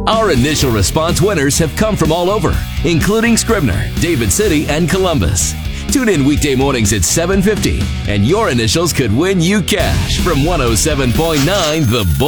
Our initial response winners have come from all over, including Scribner, David City, and Columbus. Tune in weekday mornings at 7:50, and your initials could win you cash from 107.9 The Bull.